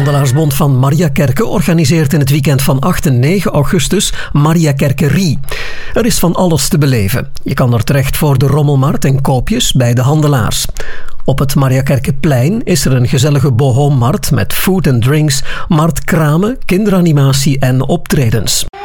Handelaarsbond van Mariakerke organiseert in het weekend van 8 en 9 augustus Mariakerkerie. Er is van alles te beleven. Je kan er terecht voor de rommelmarkt en koopjes bij de handelaars. Op het Mariakerkeplein is er een gezellige bohommarkt met food and drinks, marktkramen, kinderanimatie en optredens.